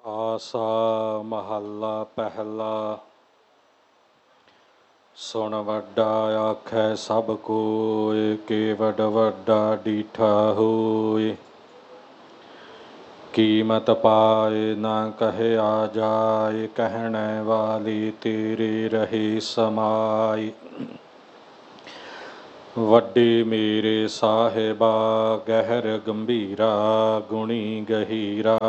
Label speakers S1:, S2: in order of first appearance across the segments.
S1: ਆਸਾ ਮਹੱਲਾ ਪਹਿਲਾ। ਸੁਣ ਵੱਡਾ ਆਖੈ ਸਭ ਕੋਇ, ਕੇਵਡ ਵੱਡਾ ਡੀਠਾ ਹੋਇ। ਕੀਮਤ ਪਾਏ ਨਾ ਕਹਿਆ ਜਾਏ, ਕਹਿਣੇ ਵਾਲੀ ਤੇਰੇ ਰਹੇ ਸਮਾਈ। ਵੱਡੇ ਮੇਰੇ ਸਾਹਿਬਾ ਗਹਿਰ ਗੰਭੀਰਾ, ਗੁਣੀ ਗਹੀਰਾ।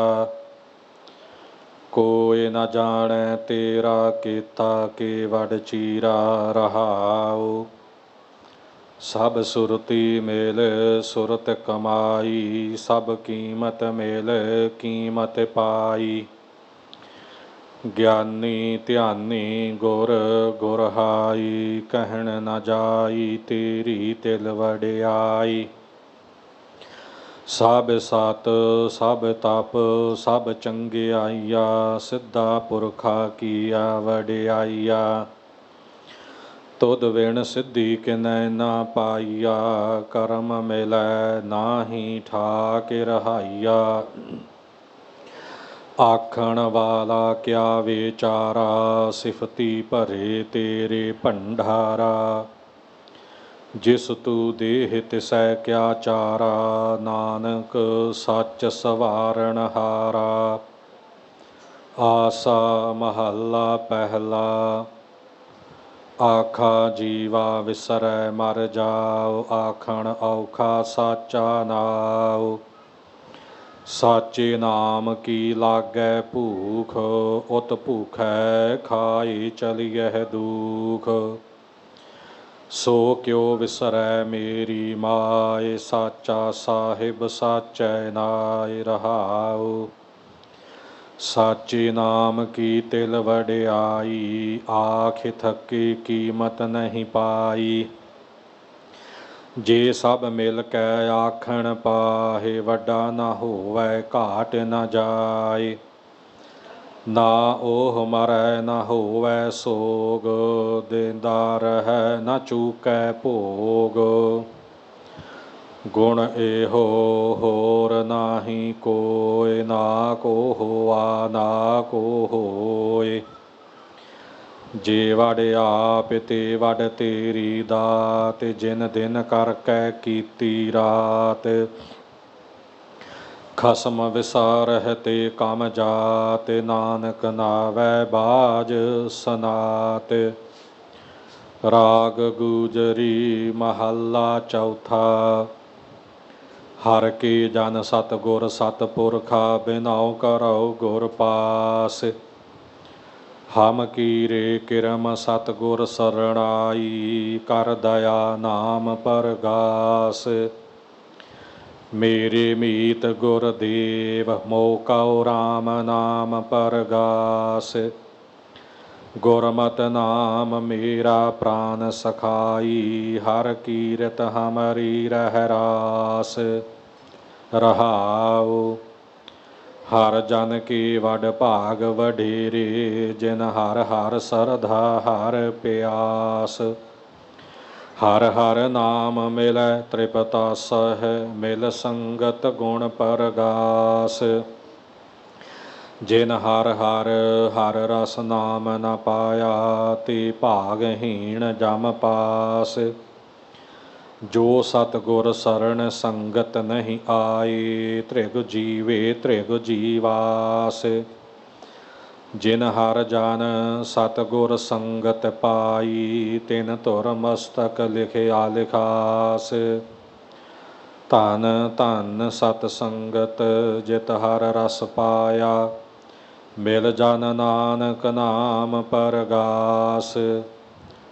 S1: ਕੋਇ ਨ ਜਾਣੈ ਤੇਰਾ ਕੀਤਾ, ਕੇਵਡ ਚੀਰਾ ਰਹਾਉ। ਸਭ ਸੁਰਤੀ ਮਿਲ ਸੁਰਤ ਕਮਾਈ, ਸਭ ਕੀਮਤ ਮਿਲ ਕੀਮਤ ਪਾਈ। ਗਿਆਨੀ ਧਿਆਨੀ ਗੁਰ ਗੁਰਹਾਈ, ਕਹਿਣ ਨ ਜਾਈ ਤੇਰੀ ਤਿਲ ਵਡਿਆਈ। ਸਭ ਸਤ ਸਭ ਤਪ ਸਭ ਚੰਗਿਆਈਆ, ਸਿੱਧਾ ਪੁਰਖਾ ਕੀਆ ਵਡਿਆਈਆ। ਤੁਧ ਵਿਣ ਸਿੱਧੀ ਕਿਨੈ ਨਾ ਪਾਈਆ, ਕਰਮ ਮਿਲੈ ਨਾਹੀ ਠਾਕ ਰਹਾਈਆ। ਆਖਣ ਵਾਲਾ ਕਿਆ ਵਿਚਾਰਾ, ਸਿਫਤੀ ਭਰੇ ਤੇਰੇ ਭੰਡਾਰਾ। ਜਿਸ ਤੂੰ ਦੇਹ ਤਿਸੈ ਕਿਆ ਚਾਰਾ, ਨਾਨਕ ਸੱਚ ਸਵਾਰਨ ਹਾਰਾ। ਆਸਾ ਮਹੱਲਾ ਪਹਿਲਾ। ਆਖਾ ਜੀਵਾ ਵਿਸਰੈ ਮਰ ਜਾਉ, ਆਖਣ ਔਖਾ ਸਾਚਾ ਨਾਉ। ਸਾਚੇ ਨਾਮ ਕੀ ਲਾਗੈ ਭੂਖ, ਉਤ ਭੂਖੈ ਖਾਏ ਚਲੀਐ ਦੂਖ। ਸੋ ਕਿਉ ਵਿਸਰੈ ਮੇਰੀ ਮਾਇ, ਸਾਚਾ ਸਾਹਿਬ ਸਾਚੈ ਨਾਇ ਰਹਾਉ। ਸਾਚੇ ਨਾਮ ਕੀ ਤਿਲ ਵਡਿਆਈ, ਆਖ ਥਕੇ ਕੀਮਤ ਨਹੀਂ ਪਾਈ। ਜੇ ਸਭ ਮਿਲ ਕੈ ਆਖਣ ਪਾਹੇ, ਵੱਡਾ ਨਾ ਹੋਵੈ ਘਾਟ ਨ ਜਾਏ। ਨਾ ਉਹ ਮਰੈ ਨਾ ਹੋਵੈ ਸੋਗ, ਦੇਂਦਾ ਰਹੈ ਨਾ ਚੂਕੈ ਭੋਗ। ਗੁਣ ਇਹੋ ਹੋਰ ਨਾਹੀ ਕੋਇ, ਨਾ ਕੋ ਹੋਆ ਨਾ ਕੋ ਹੋਇ। ਜੇ ਵਡ ਆਪ ਤੇ ਵਡ ਤੇਰੀ ਦਾਤ, ਜਿਨ ਦਿਨ ਕਰਕੇ ਕੀਤੀ ਰਾਤ। ਖਸਮ ਵਿਸਾਰਹਿ ਤੇ ਕਮ ਜਾਤ, ਨਾਨਕ ਨਾਵੈ ਬਾਝ ਸਨਾਤ। ਰਾਗ ਗੂਜਰੀ ਮਹੱਲਾ ਚੌਥਾ। ਹਰਿ ਕੇ ਜਨ ਸਤਿਗੁਰ ਸਤਿਪੁਰਖਾ, ਬਿਨਉ ਕਰਉ ਗੁਰ ਪਾਸ। ਹਮ ਕੀਰੇ ਕਿਰਮ ਸਤਿਗੁਰ ਸਰਣਾਈ, ਕਰ ਦਇਆ ਨਾਮ ਪਰਗਾਸ। ਮੇਰੇ ਮੀਤ ਗੁਰਦੇਵ ਮੋਹ ਕਉ ਰਾਮ ਨਾਮ ਪਰਗਾਸ। ਗੁਰਮਤਿ ਨਾਮ ਮੇਰਾ ਪ੍ਰਾਨ ਸਖਾਈ, ਹਰਿ ਕੀਰਤ ਹਮਰੀ ਰਹਿ ਰਾਸ। ਰਹਾਉ ਹਰਿ ਜਨ ਕੇ ਵਡ ਭਾਗ ਵਡੇਰੇ, ਜਿਨ ਹਰਿ ਹਰਿ ਸਰਧਾ ਹਰਿ ਪਿਆਸ। ਹਰਿ ਹਰਿ ਨਾਮ ਮਿਲੈ ਤ੍ਰਿਪਤਾਸਹਿ, ਮਿਲ ਸੰਗਤ ਗੁਣ ਪਰਗਾਸ। ਜਿਨ ਹਰਿ ਹਰਿ ਹਰਿ ਰਸ ਨਾਮ ਨ ਪਾਇਆ, ਤੇ ਭਾਗਹੀਣ ਜਮ ਪਾਸ। ਜੋ ਸਤਿਗੁਰ ਸਰਣ ਸੰਗਤ ਨਹੀਂ ਆਏ, ਤ੍ਰਿਗ ਜੀਵੇ ਤ੍ਰਿਗ ਜੀਵਾਸ। ਜਿਨ ਹਰਿ ਜਨ ਸਤਿਗੁਰ ਸੰਗਤ ਪਾਈ, ਤਿਨ ਧੁਰ ਮਸਤਕ ਲਿਖਿਆ ਲਿਖਾਸ। ਧਨ ਧਨ ਸਤ ਸੰਗਤ ਜਿਤ ਹਰਿ ਰਸ ਪਾਇਆ, ਮਿਲ ਜਨ ਨਾਨਕ ਨਾਮ ਪਰਗਾਸ।